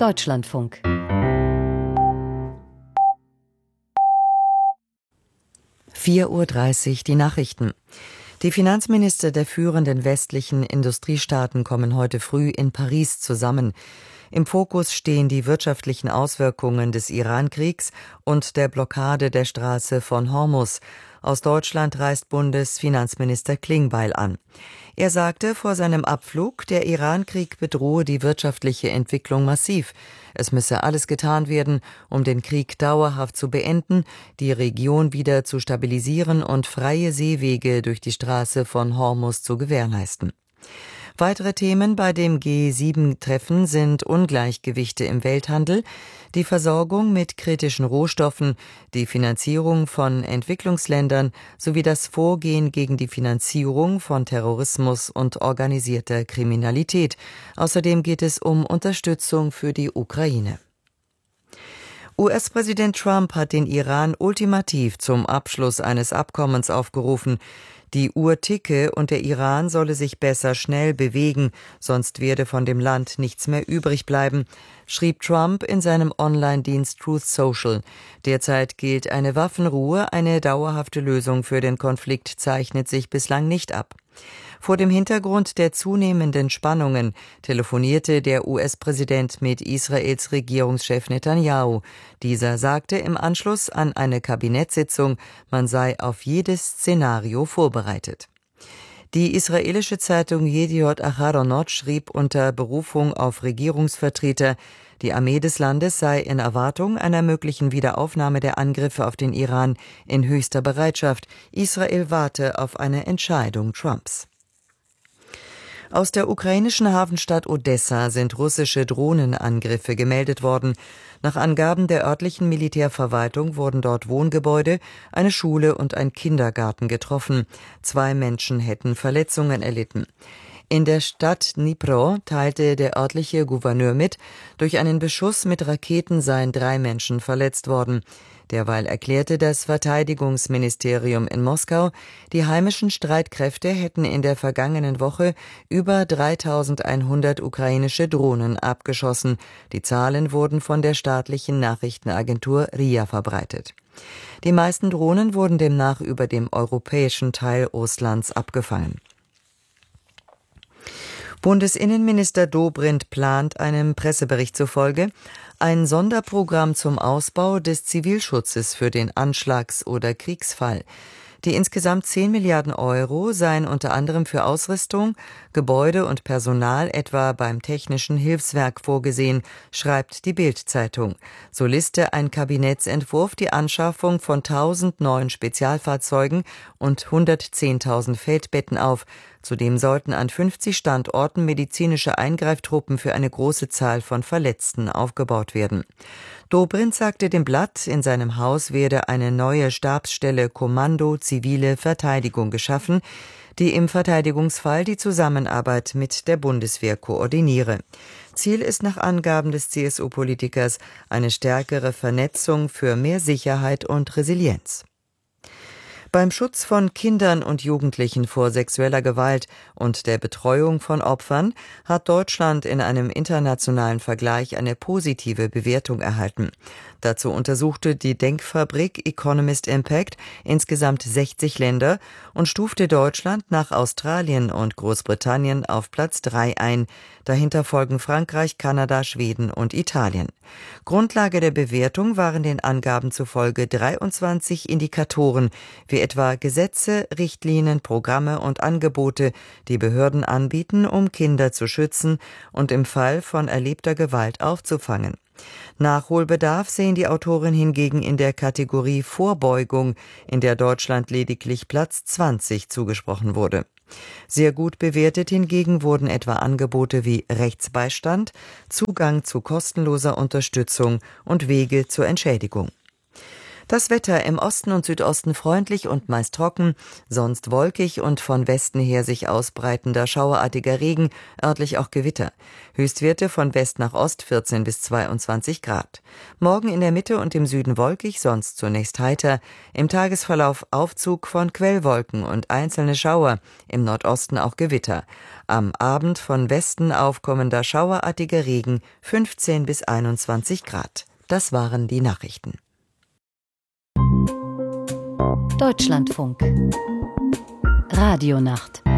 Deutschlandfunk. (4:30 Uhr) die Nachrichten. Die Finanzminister der führenden westlichen Industriestaaten kommen heute früh in Paris zusammen. Im Fokus stehen die wirtschaftlichen Auswirkungen des Iran-Kriegs und der Blockade der Straße von Hormuz. Aus Deutschland reist Bundesfinanzminister Klingbeil an. Er sagte vor seinem Abflug, der Iran-Krieg bedrohe die wirtschaftliche Entwicklung massiv. Es müsse alles getan werden, um den Krieg dauerhaft zu beenden, die Region wieder zu stabilisieren und freie Seewege durch die Straße von Hormuz zu gewährleisten. Weitere Themen bei dem G7-Treffen sind Ungleichgewichte im Welthandel, die Versorgung mit kritischen Rohstoffen, die Finanzierung von Entwicklungsländern sowie das Vorgehen gegen die Finanzierung von Terrorismus und organisierter Kriminalität. Außerdem geht es um Unterstützung für die Ukraine. US-Präsident Trump hat den Iran ultimativ zum Abschluss eines Abkommens aufgerufen. Die Uhr ticke und der Iran solle sich besser schnell bewegen, sonst werde von dem Land nichts mehr übrig bleiben, schrieb Trump in seinem Online-Dienst Truth Social. Derzeit gilt eine Waffenruhe, eine dauerhafte Lösung für den Konflikt zeichnet sich bislang nicht ab. Vor dem Hintergrund der zunehmenden Spannungen telefonierte der US-Präsident mit Israels Regierungschef Netanyahu. Dieser sagte im Anschluss an eine Kabinettssitzung, man sei auf jedes Szenario vorbereitet. Die israelische Zeitung Yediot Aharonot schrieb unter Berufung auf Regierungsvertreter, die Armee des Landes sei in Erwartung einer möglichen Wiederaufnahme der Angriffe auf den Iran in höchster Bereitschaft. Israel warte auf eine Entscheidung Trumps. Aus der ukrainischen Hafenstadt Odessa sind russische Drohnenangriffe gemeldet worden. Nach Angaben der örtlichen Militärverwaltung wurden dort Wohngebäude, eine Schule und ein Kindergarten getroffen. 2 Menschen hätten Verletzungen erlitten. In der Stadt Dnipro teilte der örtliche Gouverneur mit, durch einen Beschuss mit Raketen seien 3 Menschen verletzt worden. Derweil erklärte das Verteidigungsministerium in Moskau, die heimischen Streitkräfte hätten in der vergangenen Woche über 3100 ukrainische Drohnen abgeschossen. Die Zahlen wurden von der staatlichen Nachrichtenagentur RIA verbreitet. Die meisten Drohnen wurden demnach über dem europäischen Teil Russlands abgefangen. Bundesinnenminister Dobrindt plant einem Pressebericht zufolge ein Sonderprogramm zum Ausbau des Zivilschutzes für den Anschlags- oder Kriegsfall. Die insgesamt 10 Milliarden Euro seien unter anderem für Ausrüstung, Gebäude und Personal etwa beim Technischen Hilfswerk vorgesehen, schreibt die Bild-Zeitung. So liste ein Kabinettsentwurf die Anschaffung von 1000 neuen Spezialfahrzeugen und 110.000 Feldbetten auf. Zudem sollten an 50 Standorten medizinische Eingreiftruppen für eine große Zahl von Verletzten aufgebaut werden. Dobrindt sagte dem Blatt, in seinem Haus werde eine neue Stabsstelle Kommando Zivile Verteidigung geschaffen, die im Verteidigungsfall die Zusammenarbeit mit der Bundeswehr koordiniere. Ziel ist nach Angaben des CSU-Politikers eine stärkere Vernetzung für mehr Sicherheit und Resilienz. Beim Schutz von Kindern und Jugendlichen vor sexueller Gewalt und der Betreuung von Opfern hat Deutschland in einem internationalen Vergleich eine positive Bewertung erhalten. Dazu untersuchte die Denkfabrik Economist Impact insgesamt 60 Länder und stufte Deutschland nach Australien und Großbritannien auf Platz 3 ein. Dahinter folgen Frankreich, Kanada, Schweden und Italien. Grundlage der Bewertung waren den Angaben zufolge 23 Indikatoren, wie etwa Gesetze, Richtlinien, Programme und Angebote, die Behörden anbieten, um Kinder zu schützen und im Fall von erlebter Gewalt aufzufangen. Nachholbedarf sehen die Autoren hingegen in der Kategorie Vorbeugung, in der Deutschland lediglich Platz 20 zugesprochen wurde. Sehr gut bewertet hingegen wurden etwa Angebote wie Rechtsbeistand, Zugang zu kostenloser Unterstützung und Wege zur Entschädigung. Das Wetter: im Osten und Südosten freundlich und meist trocken, sonst wolkig und von Westen her sich ausbreitender schauerartiger Regen, örtlich auch Gewitter. Höchstwerte von West nach Ost 14 bis 22 Grad. Morgen in der Mitte und im Süden wolkig, sonst zunächst heiter. Im Tagesverlauf Aufzug von Quellwolken und einzelne Schauer, im Nordosten auch Gewitter. Am Abend von Westen aufkommender schauerartiger Regen, 15 bis 21 Grad. Das waren die Nachrichten. Deutschlandfunk Radionacht